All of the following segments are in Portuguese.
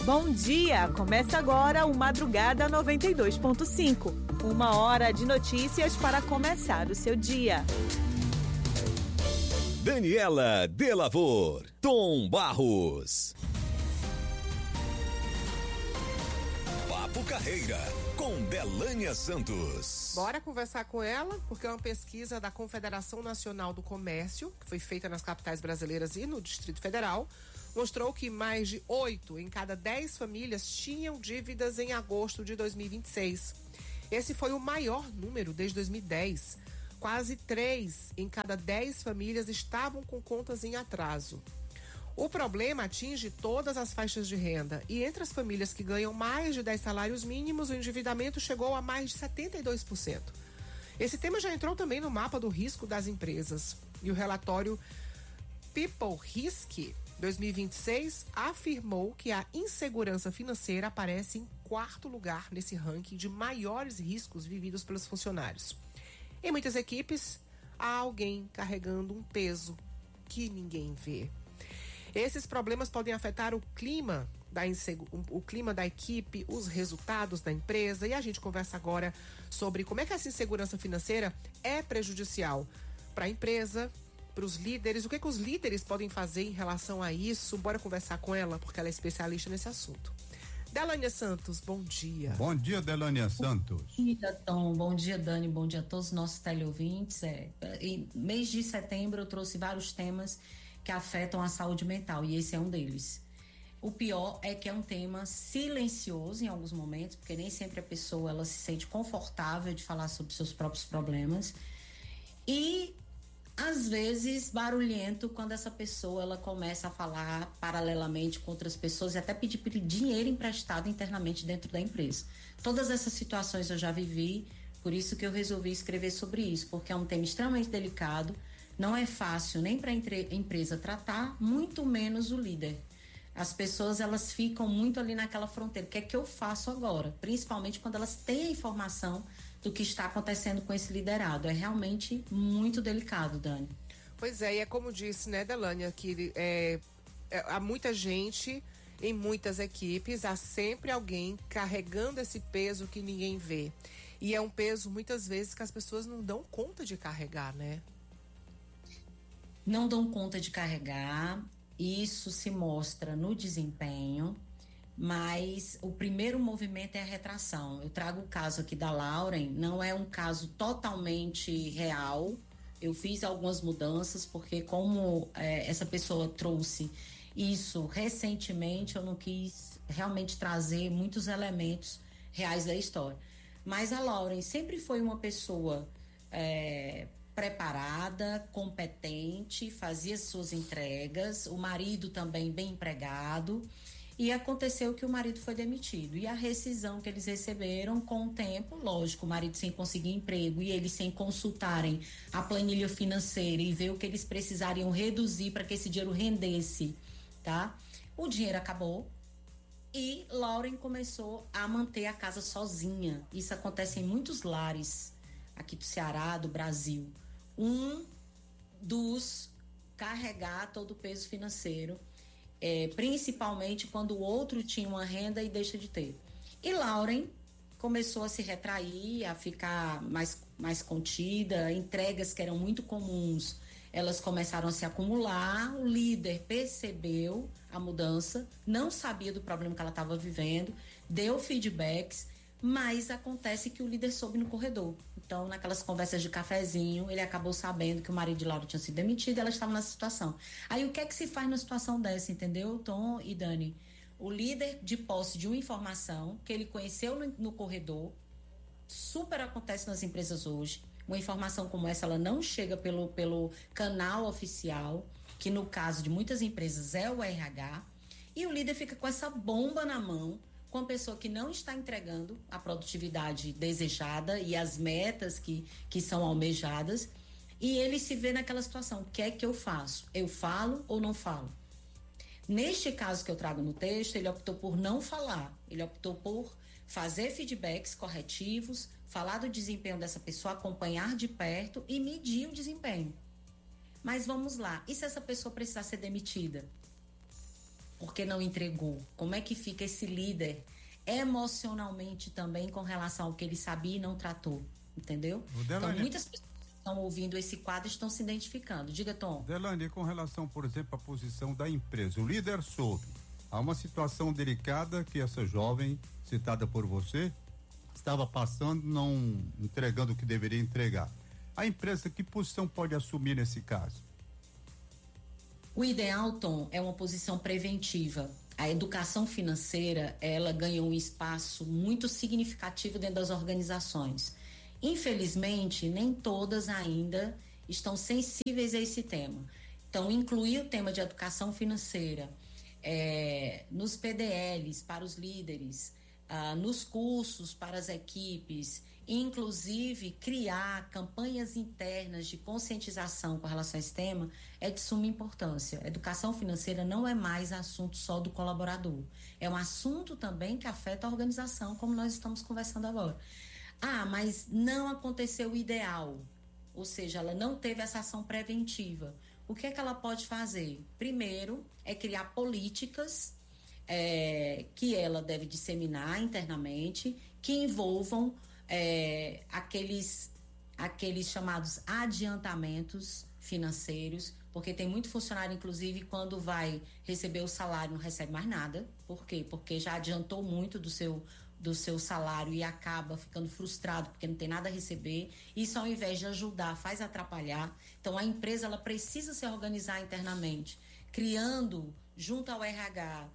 Bom dia! Começa agora o Madrugada 92.5. 1 hora de notícias para começar o seu dia. Daniela Delavor, Tom Barros. Papo Carreira, com Delânia Santos. Bora conversar com ela, porque é uma pesquisa da Confederação Nacional do Comércio, que foi feita nas capitais brasileiras e no Distrito Federal, mostrou que mais de 8 em cada 10 famílias tinham dívidas em agosto de 2026. Esse foi o maior número desde 2010. Quase 3 em cada 10 famílias estavam com contas em atraso. O problema atinge todas as faixas de renda e entre as famílias que ganham mais de 10 salários mínimos, o endividamento chegou a mais de 72%. Esse tema já entrou também no mapa do risco das empresas. E o relatório People Risk 2026 afirmou que a insegurança financeira aparece em 4º lugar nesse ranking de maiores riscos vividos pelos funcionários. Em muitas equipes, há alguém carregando um peso que ninguém vê. Esses problemas podem afetar o clima da equipe, os resultados da empresa, e a gente conversa agora sobre como é que essa insegurança financeira é prejudicial para a empresa, para os líderes, o que os líderes podem fazer em relação a isso. Bora conversar com ela, porque ela é especialista nesse assunto. Delânia Santos, bom dia. Bom dia, Delânia Santos. Bom dia, Tom. Bom dia, Dani. Bom dia a todos os nossos teleouvintes. Em mês de setembro eu trouxe vários temas que afetam a saúde mental e esse é um deles. O pior é que é um tema silencioso em alguns momentos, porque nem sempre a pessoa ela se sente confortável de falar sobre seus próprios problemas e às vezes barulhento quando essa pessoa ela começa a falar paralelamente com outras pessoas e até pedir dinheiro emprestado internamente dentro da empresa. Todas essas situações eu já vivi, por isso que eu resolvi escrever sobre isso, porque é um tema extremamente delicado, não é fácil nem para a empresa tratar, muito menos o líder. As pessoas elas ficam muito ali naquela fronteira, o que é que eu faço agora? Principalmente quando elas têm a informação do que está acontecendo com esse liderado. É realmente muito delicado, Dani. Pois é, e é como disse, né, Delânia, que há muita gente em muitas equipes, há sempre alguém carregando esse peso que ninguém vê. E é um peso, muitas vezes, que as pessoas não dão conta de carregar, né? Não dão conta de carregar, isso se mostra no desempenho, mas o primeiro movimento é a retração. Eu trago o caso aqui da Lauren, não é um caso totalmente real, eu fiz algumas mudanças, porque como essa pessoa trouxe isso recentemente, eu não quis realmente trazer muitos elementos reais da história. Mas a Lauren sempre foi uma pessoa preparada, competente, fazia suas entregas, o marido também bem empregado, e aconteceu que o marido foi demitido. E a rescisão que eles receberam com o tempo, lógico, o marido sem conseguir emprego e eles sem consultarem a planilha financeira e ver o que eles precisariam reduzir para que esse dinheiro rendesse, tá? O dinheiro acabou e Lauren começou a manter a casa sozinha. Isso acontece em muitos lares aqui do Ceará, do Brasil. Um dos carregar todo o peso financeiro, principalmente quando o outro tinha uma renda e deixa de ter. E Lauren começou a se retrair, a ficar mais contida, entregas que eram muito comuns, elas começaram a se acumular, o líder percebeu a mudança, não sabia do problema que ela estava vivendo, deu feedbacks, mas acontece que o líder soube no corredor. Então, naquelas conversas de cafezinho, ele acabou sabendo que o marido de Laura tinha sido demitido e ela estava nessa situação. Aí, o que é que se faz numa situação dessa, entendeu, Tom e Dani? O líder de posse de uma informação que ele conheceu no corredor, super acontece nas empresas hoje. Uma informação como essa, ela não chega pelo canal oficial, que no caso de muitas empresas é o RH, e o líder fica com essa bomba na mão, com a pessoa que não está entregando a produtividade desejada e as metas que são almejadas, e ele se vê naquela situação, o que é que eu faço? Eu falo ou não falo? Neste caso que eu trago no texto, ele optou por não falar, ele optou por fazer feedbacks corretivos, falar do desempenho dessa pessoa, acompanhar de perto e medir o desempenho. Mas vamos lá, e se essa pessoa precisar ser demitida? porque não entregou? Como é que fica esse líder emocionalmente também com relação ao que ele sabia e não tratou? Entendeu? Então, muitas pessoas que estão ouvindo esse quadro estão se identificando. Diga, Tom. Delane, com relação, por exemplo, à posição da empresa, o líder soube. Há uma situação delicada que essa jovem, citada por você, estava passando, não entregando o que deveria entregar. A empresa, que posição pode assumir nesse caso? O ideal, Tom, é uma posição preventiva. A educação financeira, ela ganhou um espaço muito significativo dentro das organizações. Infelizmente, nem todas ainda estão sensíveis a esse tema. Então, incluir o tema de educação financeira nos PDLs para os líderes, nos cursos para as equipes, inclusive criar campanhas internas de conscientização com relação a esse tema, é de suma importância. Educação financeira não é mais assunto só do colaborador. É um assunto também que afeta a organização, como nós estamos conversando agora. Mas não aconteceu o ideal, ou seja, ela não teve essa ação preventiva. O que é que ela pode fazer? Primeiro, é criar políticas que ela deve disseminar internamente, que envolvam aqueles chamados adiantamentos financeiros, porque tem muito funcionário, inclusive, quando vai receber o salário, não recebe mais nada. Por quê? Porque já adiantou muito do seu salário e acaba ficando frustrado porque não tem nada a receber. Isso, ao invés de ajudar, faz atrapalhar. Então, a empresa ela precisa se organizar internamente, criando, junto ao RH,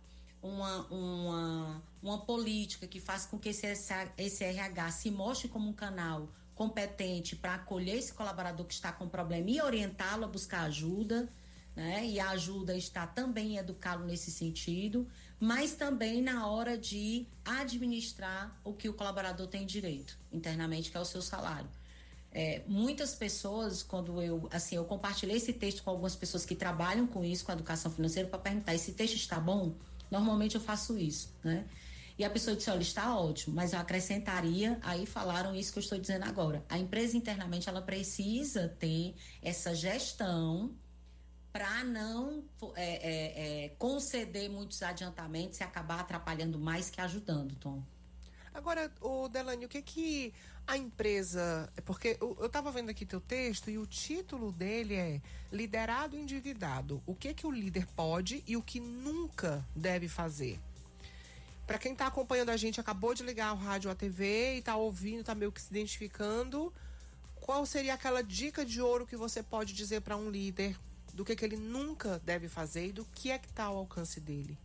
uma política que faça com que esse RH se mostre como um canal competente para acolher esse colaborador que está com problema e orientá-lo a buscar ajuda, né? E a ajuda está também em educá-lo nesse sentido, mas também na hora de administrar o que o colaborador tem direito internamente, que é o seu salário. Muitas pessoas, quando eu compartilhei esse texto com algumas pessoas que trabalham com isso, com a educação financeira, para perguntar, esse texto está bom? Normalmente eu faço isso, né? E a pessoa disse, olha, está ótimo, mas eu acrescentaria, aí falaram isso que eu estou dizendo agora. A empresa internamente, ela precisa ter essa gestão para não conceder muitos adiantamentos e acabar atrapalhando mais que ajudando, Tom. Agora, Delane, o que a empresa... Porque eu estava vendo aqui teu texto e o título dele é Liderado Endividado. O que o líder pode e o que nunca deve fazer? Para quem está acompanhando a gente, acabou de ligar o rádio ou a TV e está ouvindo, está meio que se identificando, qual seria aquela dica de ouro que você pode dizer para um líder do que ele nunca deve fazer e do que é que está ao alcance dele?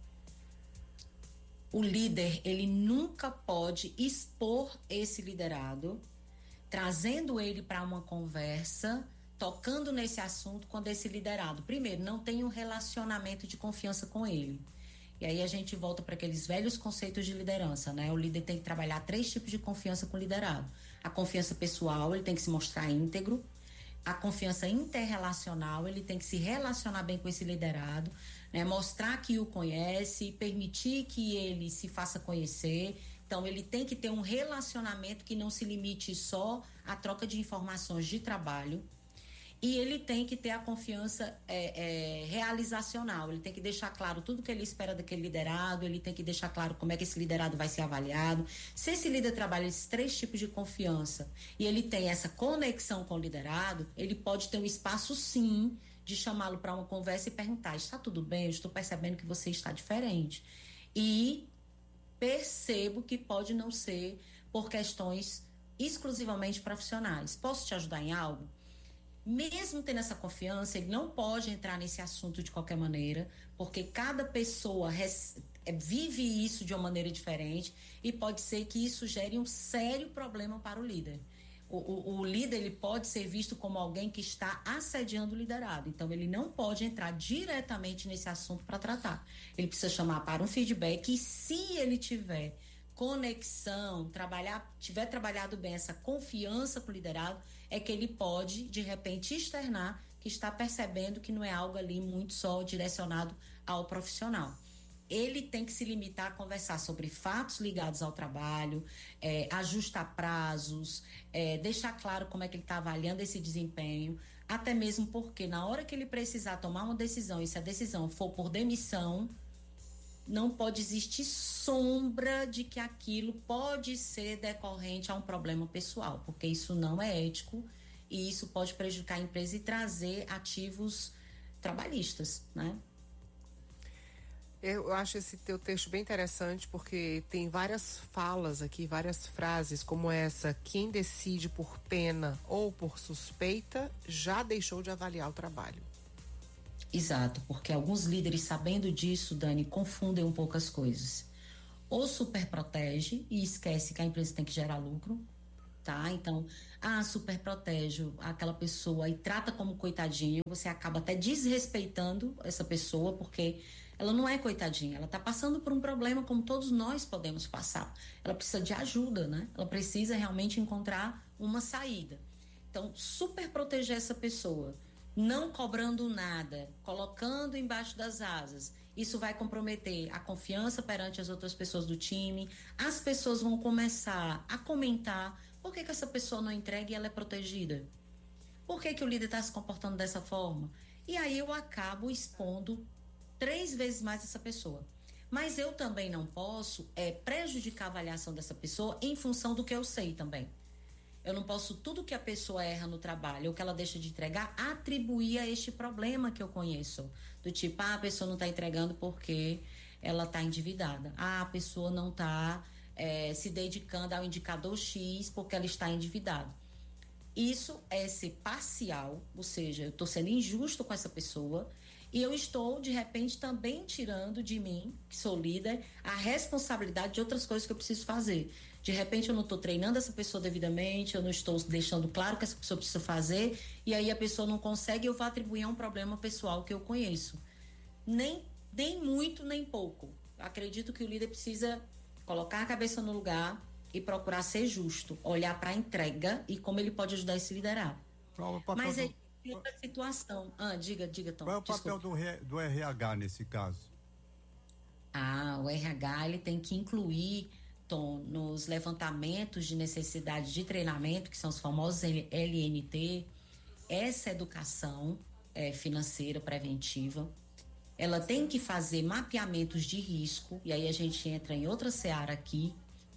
O líder, ele nunca pode expor esse liderado, trazendo ele para uma conversa, tocando nesse assunto quando esse liderado, primeiro, não tem um relacionamento de confiança com ele. E aí a gente volta para aqueles velhos conceitos de liderança, né? O líder tem que trabalhar 3 tipos de confiança com o liderado. A confiança pessoal, ele tem que se mostrar íntegro. A confiança interrelacional, ele tem que se relacionar bem com esse liderado, né? Mostrar que o conhece, permitir que ele se faça conhecer. Então, ele tem que ter um relacionamento que não se limite só à troca de informações de trabalho. E ele tem que ter a confiança realizacional, ele tem que deixar claro tudo que ele espera daquele liderado, ele tem que deixar claro como é que esse liderado vai ser avaliado. Se esse líder trabalha esses 3 tipos de confiança e ele tem essa conexão com o liderado, ele pode ter um espaço, sim, de chamá-lo para uma conversa e perguntar, está tudo bem? Eu estou percebendo que você está diferente. E percebo que pode não ser por questões exclusivamente profissionais. Posso te ajudar em algo? Mesmo tendo essa confiança, ele não pode entrar nesse assunto de qualquer maneira, porque cada pessoa vive isso de uma maneira diferente e pode ser que isso gere um sério problema para o líder. O líder, ele pode ser visto como alguém que está assediando o liderado, então ele não pode entrar diretamente nesse assunto para tratar. Ele precisa chamar para um feedback e, se ele tiver conexão, tiver trabalhado bem essa confiança com o liderado, é que ele pode, de repente, externar que está percebendo que não é algo ali muito só direcionado ao profissional. Ele tem que se limitar a conversar sobre fatos ligados ao trabalho, ajustar prazos, deixar claro como é que ele está avaliando esse desempenho, até mesmo porque na hora que ele precisar tomar uma decisão, e se a decisão for por demissão, não pode existir sombra de que aquilo pode ser decorrente a um problema pessoal, porque isso não é ético e isso pode prejudicar a empresa e trazer ativos trabalhistas, né? Eu acho esse teu texto bem interessante porque tem várias falas aqui, várias frases como essa: quem decide por pena ou por suspeita já deixou de avaliar o trabalho. Exato, porque alguns líderes, sabendo disso, Dani, confundem um pouco as coisas. Ou super protege e esquece que a empresa tem que gerar lucro, tá? Então, super protege aquela pessoa e trata como coitadinho, você acaba até desrespeitando essa pessoa, porque ela não é coitadinha, ela está passando por um problema como todos nós podemos passar. Ela precisa de ajuda, né? Ela precisa realmente encontrar uma saída. Então, super proteger essa pessoa, não cobrando nada, colocando embaixo das asas, isso vai comprometer a confiança perante as outras pessoas do time. As pessoas vão começar a comentar: por que essa pessoa não entrega e ela é protegida? Por que o líder está se comportando dessa forma? E aí eu acabo expondo 3 vezes mais essa pessoa. Mas eu também não posso prejudicar a avaliação dessa pessoa em função do que eu sei também. Eu não posso tudo que a pessoa erra no trabalho ou que ela deixa de entregar atribuir a este problema que eu conheço. Do tipo, a pessoa não está entregando porque ela está endividada. A pessoa não está se dedicando ao indicador X porque ela está endividada. Isso é ser parcial, ou seja, eu estou sendo injusto com essa pessoa e eu estou, de repente, também tirando de mim, que sou líder, a responsabilidade de outras coisas que eu preciso fazer. De repente eu não estou treinando essa pessoa devidamente, eu não estou deixando claro que essa pessoa precisa fazer, e aí a pessoa não consegue, eu vou atribuir a um problema pessoal que eu conheço. Nem muito, nem pouco. Acredito que o líder precisa colocar a cabeça no lugar e procurar ser justo, olhar para a entrega e como ele pode ajudar a se liderar. Mas é outra situação. Diga, Tom. Qual é o papel do RH nesse caso? O RH ele tem que incluir, Tom, nos levantamentos de necessidade de treinamento, que são os famosos LNT, essa educação financeira preventiva. Ela tem que fazer mapeamentos de risco, e aí a gente entra em outra seara aqui,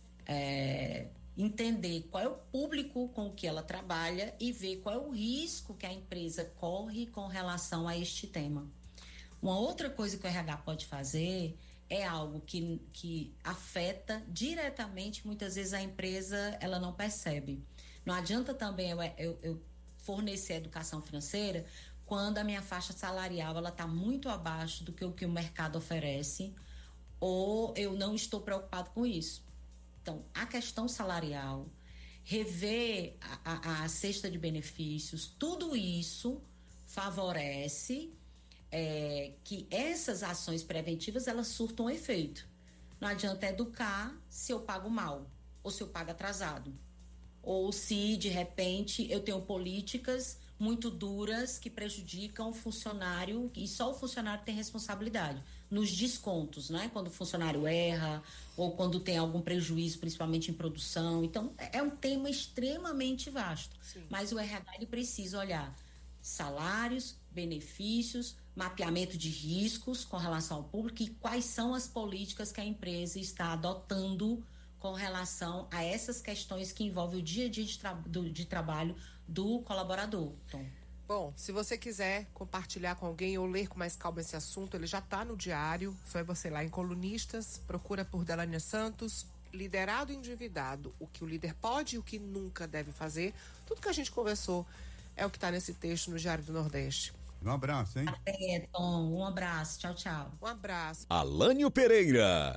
entender qual é o público com o que ela trabalha e ver qual é o risco que a empresa corre com relação a este tema. Uma outra coisa que o RH pode fazer é algo que afeta diretamente, muitas vezes a empresa ela não percebe. Não adianta também eu fornecer educação financeira quando a minha faixa salarial está muito abaixo do que o mercado oferece, ou eu não estou preocupado com isso. Então, a questão salarial, rever a cesta de benefícios, tudo isso favorece que essas ações preventivas, elas surtam efeito. Não adianta educar se eu pago mal, ou se eu pago atrasado, ou se, de repente, eu tenho políticas muito duras que prejudicam o funcionário, e só o funcionário tem responsabilidade. Nos descontos, né? Quando o funcionário erra, ou quando tem algum prejuízo, principalmente em produção. Então, é um tema extremamente vasto. Sim. Mas o RH ele precisa olhar salários, benefícios, mapeamento de riscos com relação ao público e quais são as políticas que a empresa está adotando com relação a essas questões que envolvem o dia a dia de trabalho do colaborador, Tom. Bom, se você quiser compartilhar com alguém ou ler com mais calma esse assunto, ele já está no diário, só é você lá em Colunistas, procura por Delânia Santos, liderado e endividado, o que o líder pode e o que nunca deve fazer. Tudo que a gente conversou é o que está nesse texto no Diário do Nordeste. Um abraço, hein? Tom, um abraço, tchau, tchau. Um abraço. Alânio Pereira.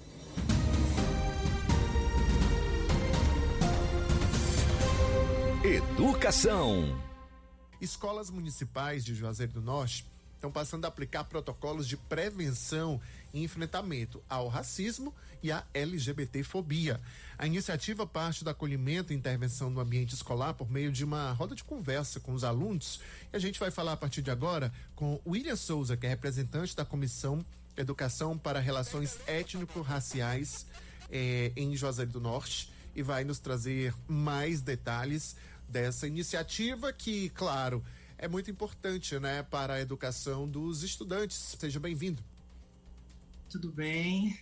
Educação. Escolas municipais de Juazeiro do Norte estão passando a aplicar protocolos de prevenção e enfrentamento ao racismo e à LGBTfobia. A iniciativa parte do acolhimento e intervenção no ambiente escolar por meio de uma roda de conversa com os alunos. E a gente vai falar a partir de agora com William Souza, que é representante da Comissão Educação para Relações Étnico-Raciais em Juazeiro do Norte, e vai nos trazer mais detalhes dessa iniciativa que, claro, é muito importante, né, para a educação dos estudantes. Seja bem-vindo. tudo bem?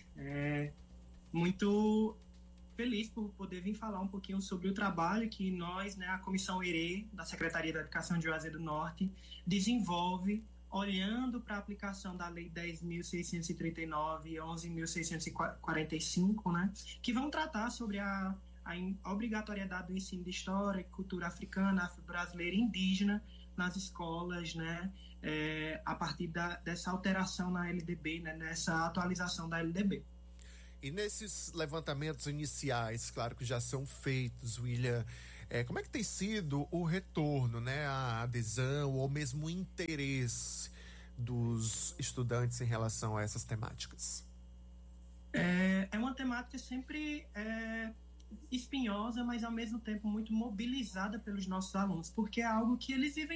Muito feliz por poder vir falar um pouquinho sobre o trabalho que nós, né, a Comissão ERE, da Secretaria da Educação de Juazeiro do Norte, desenvolve olhando para a aplicação da Lei 10.639 e 11.645, né, que vão tratar sobre a obrigatoriedade do ensino de história, cultura africana, afro-brasileira e indígena nas escolas, né, a partir dessa alteração na LDB, né, nessa atualização da LDB. E nesses levantamentos iniciais, claro que já são feitos, William, como é que tem sido o retorno, né, a adesão ou mesmo o interesse dos estudantes em relação a essas temáticas? É uma temática sempre espinhosa, mas ao mesmo tempo muito mobilizada pelos nossos alunos, porque é algo que eles vivem